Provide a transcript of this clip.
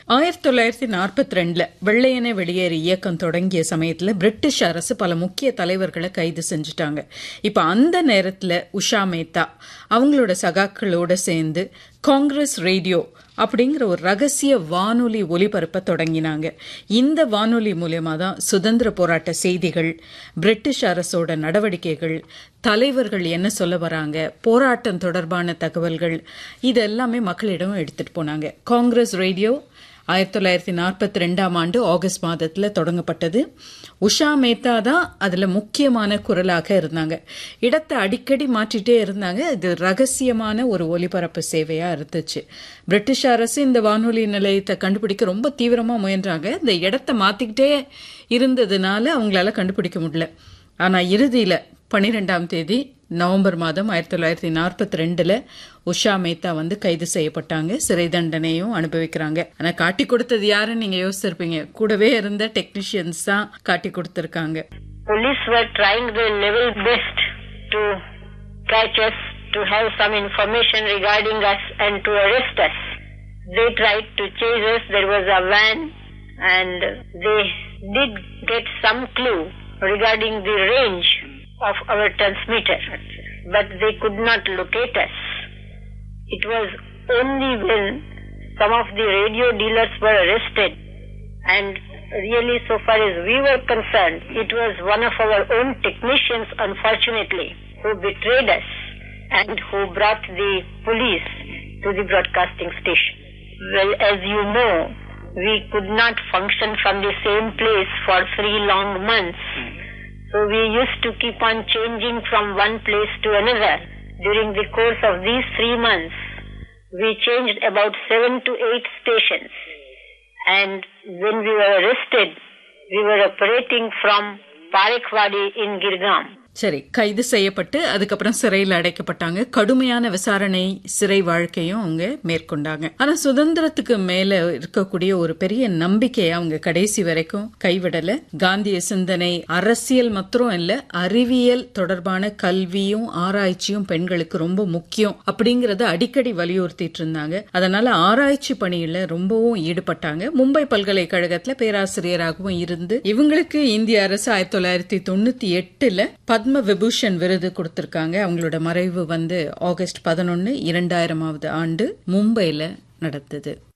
1942 வெள்ளையனே வெளியேறு இயக்கம் தொடங்கிய சமயத்துல பிரிட்டிஷ் அரசு பல முக்கிய தலைவர்களை கைது செஞ்சுட்டாங்க. இப்ப அந்த நேரத்துல உஷா மேத்தா அவங்களோட சகாக்களோட சேர்ந்து காங்கிரஸ் ரேடியோ அப்படிங்கிற ஒரு ரகசிய வானொலி ஒலிபரப்ப தொடங்கினாங்க. இந்த வானொலி மூலமா தான் சுதந்திர போராட்ட செய்திகள், பிரிட்டிஷ் அரசோட நடவடிக்கைகள், தலைவர்கள் என்ன சொல்ல வராங்க, போராட்டம் தொடர்பான தகவல்கள் இதெல்லாமே மக்களிடம் எடுத்துட்டு போனாங்க. காங்கிரஸ் ரேடியோ 1942 ஆகஸ்ட் மாதத்துல தொடங்கப்பட்டது. உஷா மேத்தா தான் அதுல முக்கியமான குரலாக இருந்தாங்க. இடத்தை அடிக்கடி மாற்றிட்டே இருந்தாங்க. இது ரகசியமான ஒரு ஒலிபரப்பு சேவையா இருந்துச்சு. பிரிட்டிஷ் அரசு இந்த வானொலி நிலையத்தை கண்டுபிடிக்க ரொம்ப தீவிரமா முயன்றாங்க. இந்த இடத்தை மாத்திக்கிட்டே இருந்ததுனால அவங்களால கண்டுபிடிக்க முடியல. ஆனா இறுதியில 12ஆம் தேதி நவம்பர் மாதம் 1942 உஷா மேத்தா கைது செய்யப்பட்டாங்க. சிறை தண்டனையும் அனுபவிக்கிறாங்க. ஆனா காட்டி கொடுத்தது யாருன்னு நீங்க யோசிச்சிருப்பீங்க. கூடவே இருந்த டெக்னீஷியன்ஸ் தான் காட்டி கொடுத்திருக்காங்க. Police were trying their level best to catch us, to have some information regarding us and to arrest us. They tried to chase us. There was a van and they did get some clue regarding the range of our transmitter, but they could not locate us. It was only when some of the radio dealers were arrested, and really so far as we were concerned, it was one of our own technicians, unfortunately, who betrayed us and who brought the police to the broadcasting station. Well, as you know, we could not function from the same place for 3 long months. So we used to keep on changing from one place to another. During the course of these 3 months, we changed about 7 to 8 stations. And when we were arrested, we were operating from Parekhwadi in Girgam. சரி, கைது செய்யப்பட்டு அதுக்கப்புறம் சிறையில் அடைக்கப்பட்டாங்க. கடுமையான விசாரணை சிறை வாழ்க்கையும் அவங்க மேற்கொண்டாங்க. ஆனா சுதந்திரத்துக்கு மேல இருக்கக்கூடிய ஒரு பெரிய நம்பிக்கையை அவங்க கடைசி வரைக்கும் கைவிடல. காந்திய சிந்தனை அரசியல் மாத்திரம் இல்ல, அறிவியல் தொடர்பான கல்வியும் ஆராய்ச்சியும் பெண்களுக்கு ரொம்ப முக்கியம் அப்படிங்கறத அடிக்கடி வலியுறுத்திட்டு இருந்தாங்க. அதனால ஆராய்ச்சி பணியில ரொம்பவும் ஈடுபட்டாங்க. மும்பை பல்கலைக்கழகத்துல பேராசிரியராகவும் இருந்து இவங்களுக்கு இந்திய அரசு 1998 பத்ம விபூஷன் விருது கொடுத்திருக்காங்க. அவங்களோட மறைவு ஆகஸ்ட் 11, 2000 மும்பைல நடந்தது.